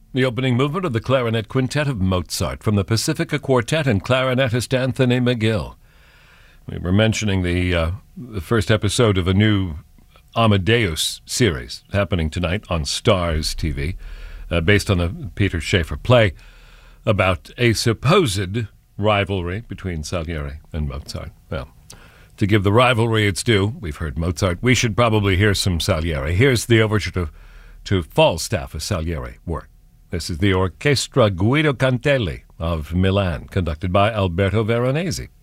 the opening movement of the Clarinet Quintet of Mozart from the Pacifica Quartet and clarinetist Anthony McGill. We were mentioning the first episode of a new Amadeus series happening tonight on Starz TV, based on the Peter Shaffer play about a supposed rivalry between Salieri and Mozart. Well, to give the rivalry its due, we've heard Mozart. We should probably hear some Salieri. Here's the overture to Falstaff, a Salieri work. This is the Orchestra Guido Cantelli of Milan, conducted by Alberto Veronese.